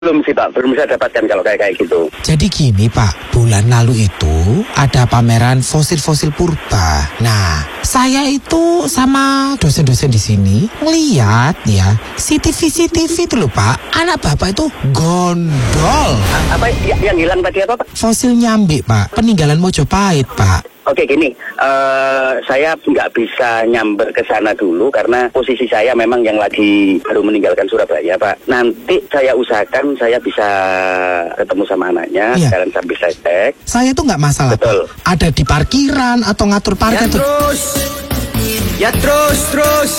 Belum sih Pak, belum bisa dapatkan kalau kayak gitu. Jadi gini Pak, bulan lalu itu ada pameran fosil-fosil purba. Nah, saya itu sama dosen-dosen di sini ngeliat ya, CCTV itu loh Pak, anak Bapak itu gondol. Apa yang hilang tadi apa Pak? Fosil nyambi Pak, peninggalan Mojopahit Pak. Oke gini, saya nggak bisa nyamber ke sana dulu karena posisi saya memang yang lagi baru meninggalkan Surabaya Pak. Nanti saya usahakan saya bisa ketemu sama anaknya, sekarang sambil saya cek. Saya tuh nggak masalah. Betul. Pak. Ada di parkiran atau ngatur parkir tuh. Terus.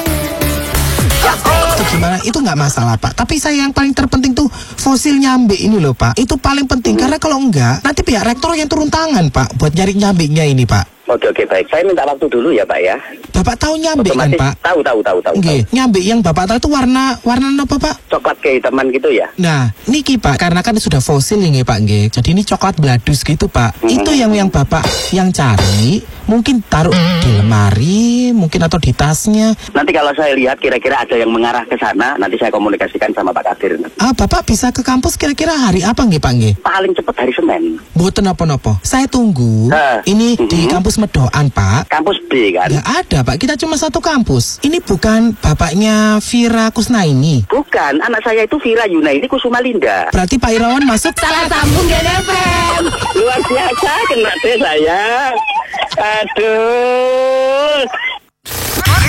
Itu gimana? Itu nggak masalah Pak. Tapi saya yang paling terpenting tuh fosil nyambi ini loh Pak. Itu paling penting karena kalau enggak nanti pihak rektor yang turun tangan Pak buat nyari nyambinya ini Pak. Oke baik. Saya minta waktu dulu ya Pak ya. Bapak tahu nyambi kan Pak? Tahu. Nggih, nyambi yang Bapak tahu itu warna apa Pak? Coklat kehitaman gitu ya. Nah, niki Pak, karena kan sudah fosil nggih Pak nggih. Jadi ini coklat bladus gitu Pak. Itu yang Bapak yang cari, mungkin taruh di lemari, mungkin atau di tasnya. Nanti kalau saya lihat kira-kira ada yang mengarah ke sana, nanti saya komunikasikan sama Pak Kadir. Bapak bisa ke kampus kira-kira hari apa nggih Pak nggih? Paling cepat hari Senin. Mboten napa-napa. Saya tunggu. Ini di kampus Medoan Pak. Kampus B kan? Nggak ada Pak, kita cuma satu kampus. Ini bukan bapaknya Vira Kusnaini. Bukan, anak saya itu Vira Yunaini Kusuma Linda. Berarti Pak Irawan masuk Salah sambung GDFM. Luar biasa kena deh saya. Aduh.